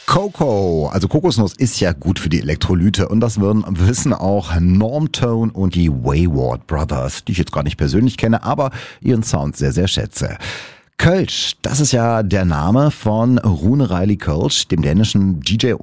Cocoa, also Kokosnuss ist ja gut für die Elektrolyte und das wissen auch Normtone und die Wayward Brothers, die ich jetzt gar nicht persönlich kenne, aber ihren Sound sehr, sehr schätze. Kölsch, das ist ja der Name von Rune Riley Kölsch, dem dänischen DJ